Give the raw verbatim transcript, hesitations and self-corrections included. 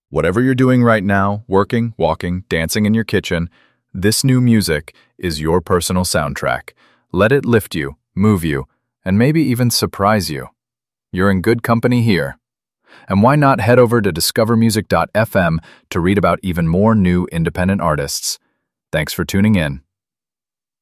Whatever you're doing right now, working, walking, dancing in your kitchen, this new music is your personal soundtrack. Let it lift you, move you, and maybe even surprise you. You're in good company here. And why not head over to discover music dot f m to read about even more new independent artists? Thanks for tuning in.